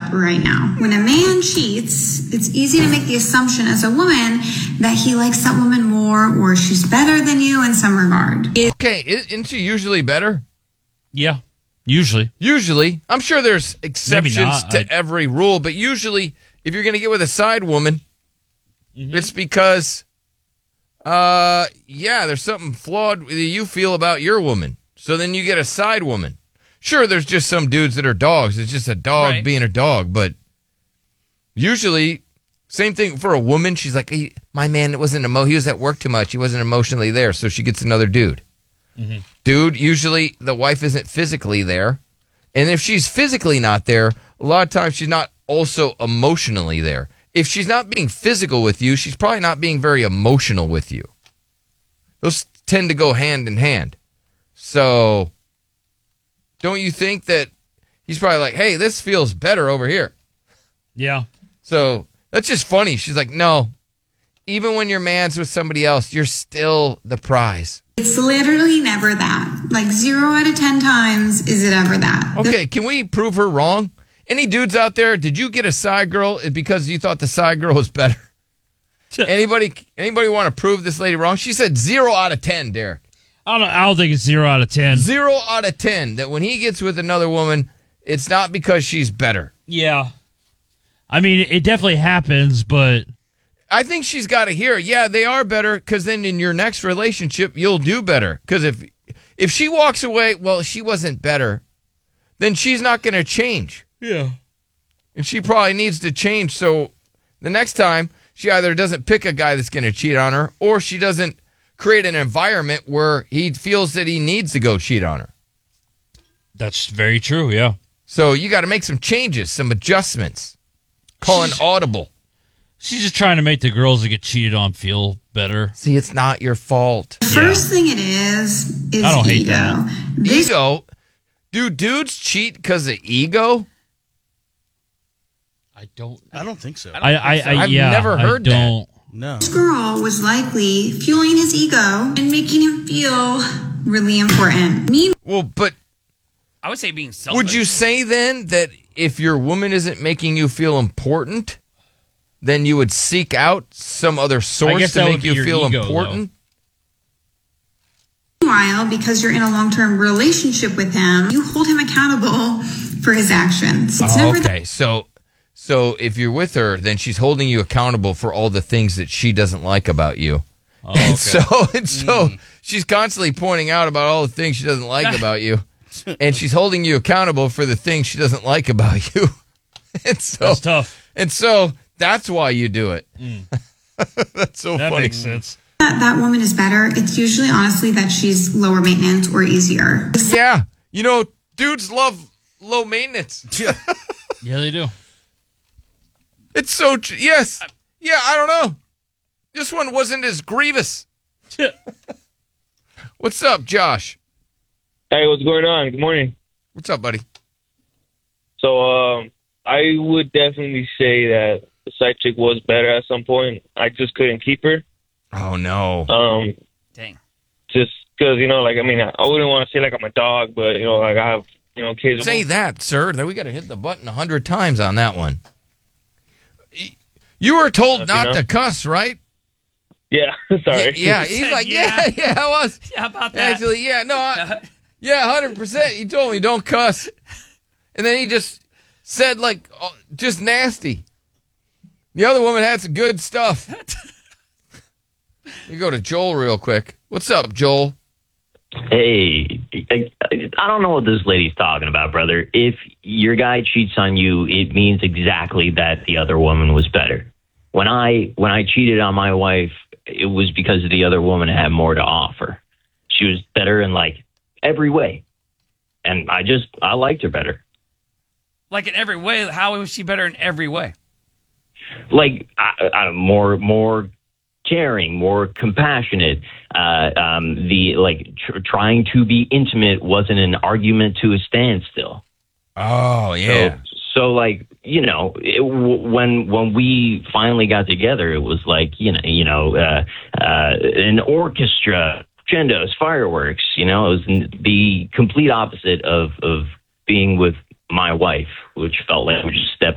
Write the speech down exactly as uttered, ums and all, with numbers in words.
up right now. When a man cheats, it's easy to make the assumption as a woman that he likes that woman more or she's better than you in some regard. Okay, isn't she usually better? Yeah, usually. Usually. I'm sure there's exceptions to I'd... every rule, but usually if you're going to get with a side woman, mm-hmm. it's because, uh, yeah, there's something flawed that you feel about your woman. So then you get a side woman. Sure, there's just some dudes that are dogs. It's just a dog right. being a dog. But usually, same thing for a woman. She's like, hey, my man wasn't emo- he was at work too much. He wasn't emotionally there. So she gets another dude. Mm-hmm. Dude, usually the wife isn't physically there. And if she's physically not there, a lot of times she's not also emotionally there. If she's not being physical with you, she's probably not being very emotional with you. Those tend to go hand in hand. So, don't you think that he's probably like, hey, this feels better over here? Yeah. So, that's just funny. She's like, no, even when your man's with somebody else, you're still the prize. It's literally never that. Like zero out of ten times is it ever that. Okay, can we prove her wrong? Any dudes out there, did you get a side girl because you thought the side girl was better? anybody anybody want to prove this lady wrong? She said zero out of ten, Derek. I don't, I don't think it's zero out of ten. Zero out of ten that when he gets with another woman, it's not because she's better. Yeah. I mean, it definitely happens, but... I think she's got to hear, yeah, they are better, because then in your next relationship, you'll do better. Because if, if she walks away, well, she wasn't better, then she's not going to change. Yeah. And she probably needs to change, so the next time, she either doesn't pick a guy that's going to cheat on her, or she doesn't create an environment where he feels that he needs to go cheat on her. That's very true, yeah. So you got to make some changes, some adjustments. Call an audible. She's just trying to make the girls that get cheated on feel better. See, it's not your fault. The first yeah. thing it is, is I don't hate ego. that. This- ego? Do dudes cheat because of ego? I don't. I don't think so. I, I, so. I, I've yeah, never heard I don't. that. No. This girl was likely fueling his ego and making him feel really important. Me. Well, but I would say being selfish. would you say then that if your woman isn't making you feel important, then you would seek out some other source to make you feel ego, important? Though. Meanwhile, because you're in a long-term relationship with him, you hold him accountable for his actions. It's oh, never okay, that- so so if you're with her, then she's holding you accountable for all the things that she doesn't like about you. Oh, okay. And so and so mm. she's constantly pointing out about all the things she doesn't like about you, and she's holding you accountable for the things she doesn't like about you. And so that's tough. And so that's why you do it. Mm. That's so that funny. That makes sense. That, that woman is better. It's usually, honestly, that she's lower maintenance or easier. Yeah. You know, dudes love low maintenance. Yeah, they do. It's so, tr- yes. Yeah, I don't know. This one wasn't as grievous. What's up, Josh? Hey, what's going on? Good morning. What's up, buddy? So, um, I would definitely say that the side chick was better at some point. I just couldn't keep her. Oh, no. Um, Dang. Just because, you know, like, I mean, I wouldn't want to say like I'm a dog, but, you know, like I have, you know, kids. Say that, sir. Then we got to hit the button a hundred times on that one. You were told uh, not you know? to cuss, right? Yeah, sorry. Yeah, he's like, yeah, yeah, yeah, I was. Yeah, how about that? Actually, yeah, no, I, yeah, one hundred percent. He told me don't cuss. And then he just said, like, oh, just nasty. The other woman had some good stuff. You go to Joel real quick. What's up, Joel? Hey, I, I don't know what this lady's talking about, brother. If your guy cheats on you, it means exactly that the other woman was better. When I when I cheated on my wife, it was because the other woman had more to offer. She was better in, like, every way. And I just, I liked her better. Like in every way? How was she better in every way? Like, I, I, more, more caring, more compassionate. Uh, um, the like tr- trying to be intimate wasn't an argument to a standstill. Oh yeah. So, so like you know, it, w- when when we finally got together, it was like you know, you know, uh, uh, an orchestra, crescendos, fireworks. You know, it was the complete opposite of of being with my wife, which felt like we were just stepping